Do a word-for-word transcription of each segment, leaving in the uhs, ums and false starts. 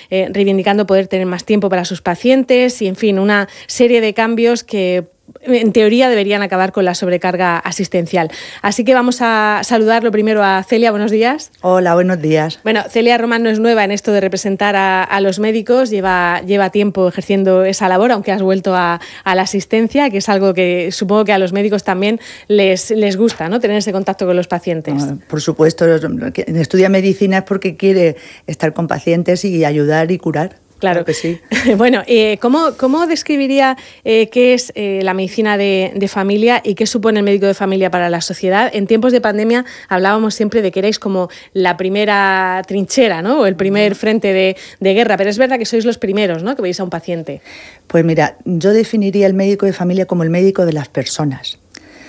eh, reivindicando poder tener más tiempo para sus pacientes y, en fin, una serie de cambios que en teoría deberían acabar con la sobrecarga asistencial. Así que vamos a saludarlo primero a Celia. Buenos días. Hola, buenos días. Bueno, Celia Román no es nueva en esto de representar a, a los médicos, lleva, lleva tiempo ejerciendo esa labor, aunque has vuelto a, a la asistencia, que es algo que supongo que a los médicos también les, les gusta, ¿no? Tener ese contacto con los pacientes. No, por supuesto, quien estudia medicina es porque quiere estar con pacientes y ayudar y curar. Claro que sí. Bueno, eh, ¿cómo, ¿cómo describiría eh, qué es eh, la medicina de, de familia y qué supone el médico de familia para la sociedad? En tiempos de pandemia hablábamos siempre de que erais como la primera trinchera, ¿no? O el primer frente de, de guerra, pero es verdad que sois los primeros, ¿no?, que veis a un paciente. Pues mira, yo definiría el médico de familia como el médico de las personas.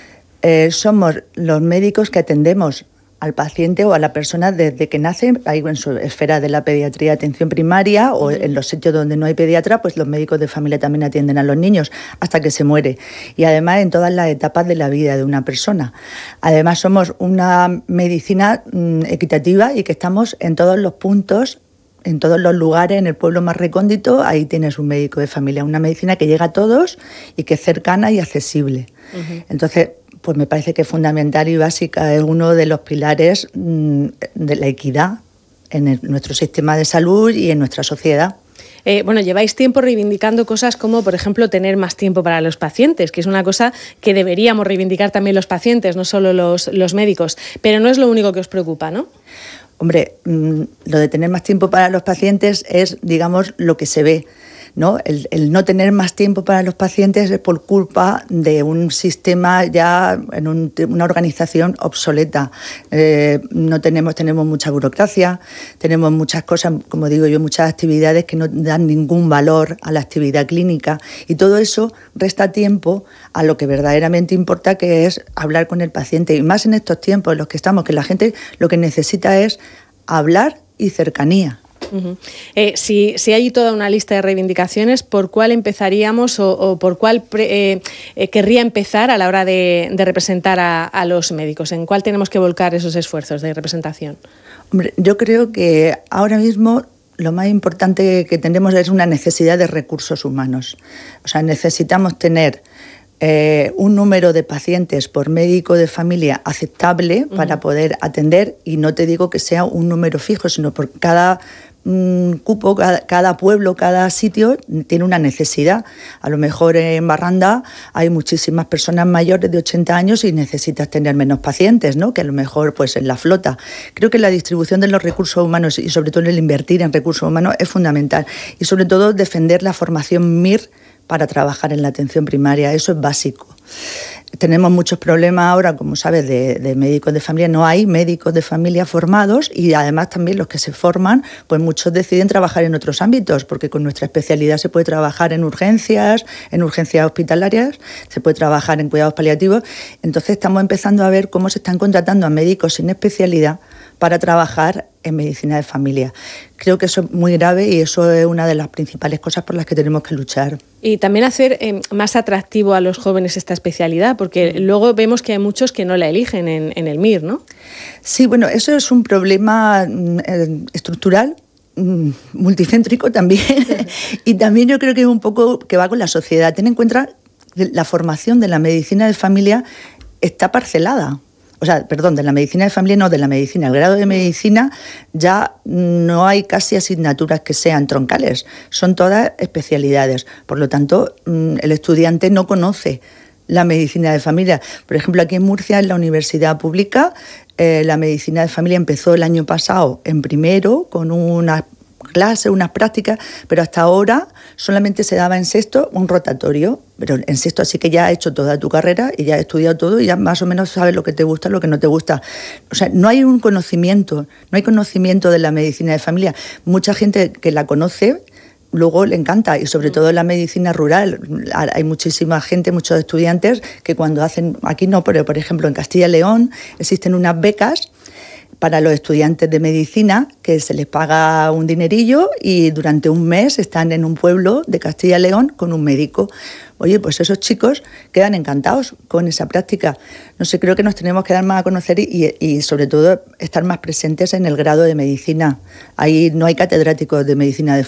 Eh, somos los médicos que atendemos al paciente o a la persona desde que nace, ahí en su esfera de la pediatría, atención primaria, o en los sitios donde no hay pediatra, pues los médicos de familia también atienden a los niños hasta que se muere. Y además en todas las etapas de la vida de una persona. Además somos una medicina mmm, equitativa y que estamos en todos los puntos, en todos los lugares, en el pueblo más recóndito, ahí tienes un médico de familia, una medicina que llega a todos y que es cercana y accesible. Uh-huh. Entonces, pues me parece que es fundamental y básica, es uno de los pilares mmm, de la equidad en el, nuestro sistema de salud y en nuestra sociedad. Eh, bueno, lleváis tiempo reivindicando cosas como, por ejemplo, tener más tiempo para los pacientes, que es una cosa que deberíamos reivindicar también los pacientes, no solo los, los médicos, pero no es lo único que os preocupa, ¿no? Hombre, mmm, lo de tener más tiempo para los pacientes es, digamos, lo que se ve, ¿no? El, el no tener más tiempo para los pacientes es por culpa de un sistema ya, en un, una organización obsoleta. Eh, no tenemos, tenemos mucha burocracia, tenemos muchas cosas, como digo yo, muchas actividades que no dan ningún valor a la actividad clínica y todo eso resta tiempo a lo que verdaderamente importa, que es hablar con el paciente. Y más en estos tiempos en los que estamos, que la gente lo que necesita es hablar y cercanía. Uh-huh. Eh, si, si hay toda una lista de reivindicaciones, ¿por cuál empezaríamos o, o por cuál pre, eh, eh, querría empezar a la hora de, de representar a, a los médicos? ¿En cuál tenemos que volcar esos esfuerzos de representación? Hombre, yo creo que ahora mismo lo más importante que tenemos es una necesidad de recursos humanos. O sea, necesitamos tener Eh, un número de pacientes por médico de familia aceptable uh-huh. para poder atender, y no te digo que sea un número fijo, sino por cada mmm, cupo, cada, cada pueblo, cada sitio tiene una necesidad. A lo mejor en Barranda hay muchísimas personas mayores de ochenta años y necesitas tener menos pacientes, ¿no?, que a lo mejor pues en la flota. Creo que la distribución de los recursos humanos y sobre todo el invertir en recursos humanos es fundamental, y sobre todo defender la formación M I R para trabajar en la atención primaria, eso es básico. Tenemos muchos problemas ahora, como sabes, de, de médicos de familia. No hay médicos de familia formados, y además también los que se forman, pues muchos deciden trabajar en otros ámbitos, porque con nuestra especialidad se puede trabajar en urgencias, en urgencias hospitalarias, se puede trabajar en cuidados paliativos. Entonces estamos empezando a ver cómo se están contratando a médicos sin especialidad para trabajar en medicina de familia. Creo que eso es muy grave y eso es una de las principales cosas por las que tenemos que luchar. Y también hacer eh, más atractivo a los jóvenes esta especialidad, porque luego vemos que hay muchos que no la eligen en, en el M I R, ¿no? Sí, bueno, eso es un problema eh, estructural, multicéntrico también, y también yo creo que es un poco que va con la sociedad. Ten en cuenta que la formación de la medicina de familia está parcelada. O sea, perdón, de la medicina de familia, no de la medicina. El grado de medicina ya no hay casi asignaturas que sean troncales, son todas especialidades. Por lo tanto, el estudiante no conoce la medicina de familia. Por ejemplo, aquí en Murcia, en la universidad pública, eh, la medicina de familia empezó el año pasado en primero con una clase, unas prácticas, pero hasta ahora solamente se daba en sexto un rotatorio, pero en sexto así que ya has hecho toda tu carrera y ya has estudiado todo y ya más o menos sabes lo que te gusta, lo que no te gusta. O sea, no hay un conocimiento, no hay conocimiento de la medicina de familia. Mucha gente que la conoce luego le encanta, y sobre todo en la medicina rural. Hay muchísima gente, muchos estudiantes que cuando hacen, aquí no, pero por ejemplo en Castilla y León existen unas becas para los estudiantes de medicina, que se les paga un dinerillo y durante un mes están en un pueblo de Castilla y León con un médico. Oye, pues esos chicos quedan encantados con esa práctica. No sé, creo que nos tenemos que dar más a conocer y, y sobre todo estar más presentes en el grado de medicina. Ahí no hay catedráticos de medicina de